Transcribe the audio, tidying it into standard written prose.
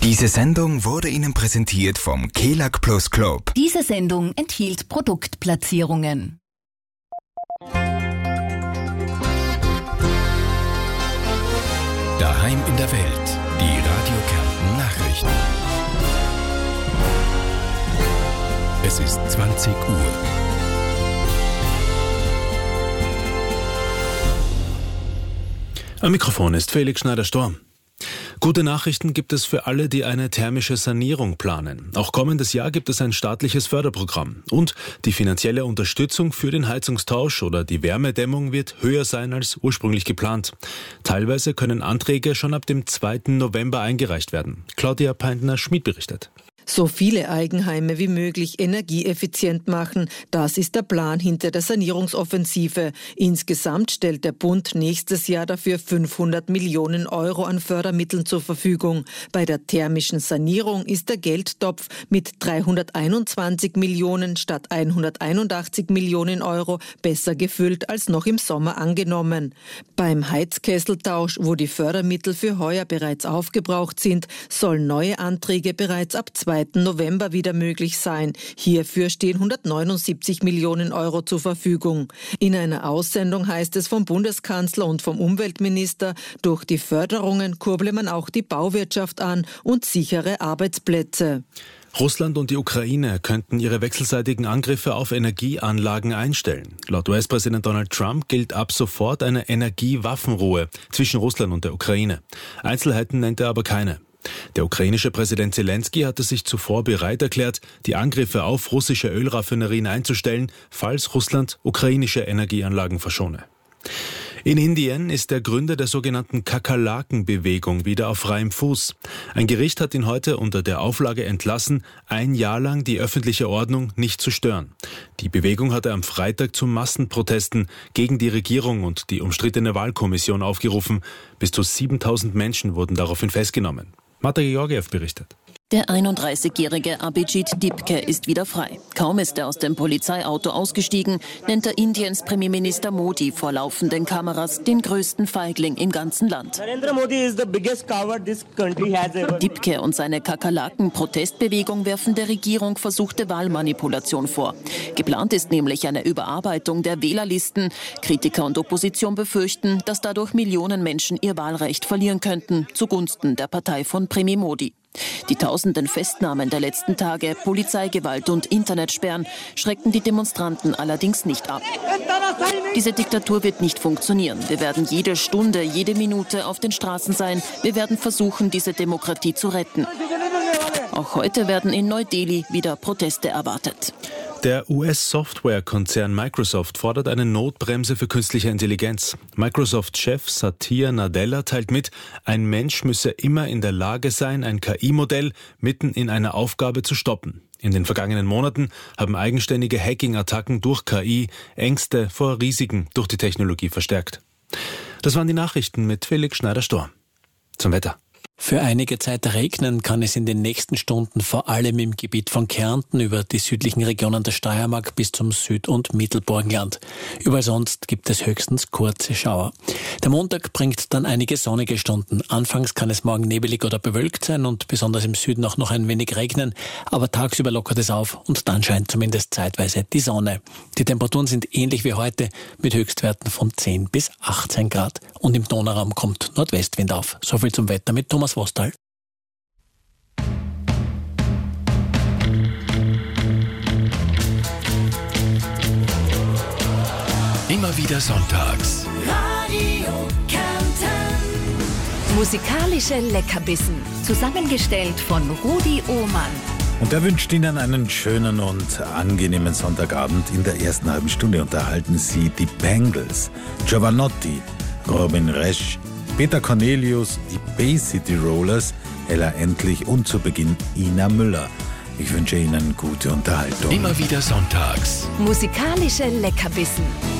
Diese Sendung wurde Ihnen präsentiert vom Kelag Plus Club. Diese Sendung enthielt Produktplatzierungen. Daheim in der Welt. Die Radio Kärnten Nachrichten. Es ist 20 Uhr. Am Mikrofon ist Felix Schneider-Storm. Gute Nachrichten gibt es für alle, die eine thermische Sanierung planen. Auch kommendes Jahr gibt es ein staatliches Förderprogramm. Und die finanzielle Unterstützung für den Heizungstausch oder die Wärmedämmung wird höher sein als ursprünglich geplant. Teilweise können Anträge schon ab dem 2. November eingereicht werden. Claudia Peintner-Schmid berichtet. So viele Eigenheime wie möglich energieeffizient machen, das ist der Plan hinter der Sanierungsoffensive. Insgesamt stellt der Bund nächstes Jahr dafür 500 Millionen Euro an Fördermitteln zur Verfügung. Bei der thermischen Sanierung ist der Geldtopf mit 321 Millionen statt 181 Millionen Euro besser gefüllt als noch im Sommer angenommen. Beim Heizkesseltausch, wo die Fördermittel für heuer bereits aufgebraucht sind, sollen neue Anträge bereits ab 2. November wieder möglich sein. Hierfür stehen 179 Millionen Euro zur Verfügung. In einer Aussendung heißt es vom Bundeskanzler und vom Umweltminister, durch die Förderungen kurble man auch die Bauwirtschaft an und sichere Arbeitsplätze. Russland und die Ukraine könnten ihre wechselseitigen Angriffe auf Energieanlagen einstellen. Laut US-Präsident Donald Trump gilt ab sofort eine Energiewaffenruhe zwischen Russland und der Ukraine. Einzelheiten nennt er aber keine. Der ukrainische Präsident Zelensky hatte sich zuvor bereit erklärt, die Angriffe auf russische Ölraffinerien einzustellen, falls Russland ukrainische Energieanlagen verschone. In Indien ist der Gründer der sogenannten Kakerlaken-Bewegung wieder auf freiem Fuß. Ein Gericht hat ihn heute unter der Auflage entlassen, 1 Jahr lang die öffentliche Ordnung nicht zu stören. Die Bewegung hatte am Freitag zu Massenprotesten gegen die Regierung und die umstrittene Wahlkommission aufgerufen. Bis zu 7000 Menschen wurden daraufhin festgenommen. Marta Georgiev berichtet. Der 31-jährige Abhijit Dipke ist wieder frei. Kaum ist er aus dem Polizeiauto ausgestiegen, nennt er Indiens Premierminister Modi vor laufenden Kameras den größten Feigling im ganzen Land. Dipke und seine Kakerlaken-Protestbewegung werfen der Regierung versuchte Wahlmanipulation vor. Geplant ist nämlich eine Überarbeitung der Wählerlisten. Kritiker und Opposition befürchten, dass dadurch Millionen Menschen ihr Wahlrecht verlieren könnten, zugunsten der Partei von Premier Modi. Die tausenden Festnahmen der letzten Tage, Polizeigewalt und Internetsperren schrecken die Demonstranten allerdings nicht ab. Diese Diktatur wird nicht funktionieren. Wir werden jede Stunde, jede Minute auf den Straßen sein. Wir werden versuchen, diese Demokratie zu retten. Auch heute werden in Neu-Delhi wieder Proteste erwartet. Der US-Softwarekonzern Microsoft fordert eine Notbremse für künstliche Intelligenz. Microsoft-Chef Satya Nadella teilt mit, ein Mensch müsse immer in der Lage sein, ein KI-Modell mitten in einer Aufgabe zu stoppen. In den vergangenen Monaten haben eigenständige Hacking-Attacken durch KI Ängste vor Risiken durch die Technologie verstärkt. Das waren die Nachrichten mit Felix Schneider-Storm. Zum Wetter. Für einige Zeit regnen kann es in den nächsten Stunden vor allem im Gebiet von Kärnten über die südlichen Regionen der Steiermark bis zum Süd- und Mittelburgenland. Überall sonst gibt es höchstens kurze Schauer. Der Montag bringt dann einige sonnige Stunden. Anfangs kann es morgen nebelig oder bewölkt sein und besonders im Süden auch noch ein wenig regnen, aber tagsüber lockert es auf und dann scheint zumindest zeitweise die Sonne. Die Temperaturen sind ähnlich wie heute mit Höchstwerten von 10 bis 18 Grad und im Donauraum kommt Nordwestwind auf. Soviel zum Wetter mit Thomas Vostal. Immer wieder sonntags. Radio Kärnten. Musikalische Leckerbissen. Zusammengestellt von Rudi Ohmann. Und er wünscht Ihnen einen schönen und angenehmen Sonntagabend. In der ersten halben Stunde unterhalten Sie die Bangles, Giovanotti, Robin Resch, Peter Cornelius, die Bay City Rollers, Ella Endlich und zu Beginn Ina Müller. Ich wünsche Ihnen gute Unterhaltung. Immer wieder sonntags. Musikalische Leckerbissen.